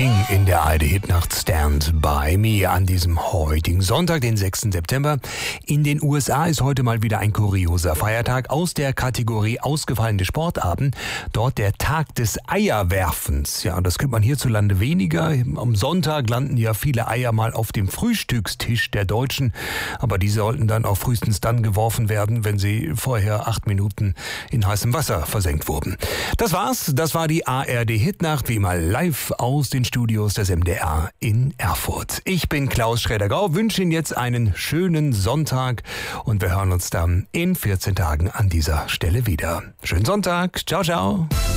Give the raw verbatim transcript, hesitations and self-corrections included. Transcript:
King in der A R D-Hitnacht Stand By Me an diesem heutigen Sonntag, den sechsten September. In den U S A ist heute mal wieder ein kurioser Feiertag aus der Kategorie ausgefallene Sportarten. Dort der Tag des Eierwerfens. Ja, das kennt man hierzulande weniger. Am Sonntag landen ja viele Eier mal auf dem Frühstückstisch der Deutschen. Aber die sollten dann auch frühestens dann geworfen werden, wenn sie vorher acht Minuten in heißem Wasser versenkt wurden. Das war's. Das war die A R D-Hitnacht, wie immer live aus den Studios des M D R in Erfurt. Ich bin Klaus Schräder-Grau, wünsche Ihnen jetzt einen schönen Sonntag und wir hören uns dann in vierzehn Tagen an dieser Stelle wieder. Schönen Sonntag. Ciao, ciao.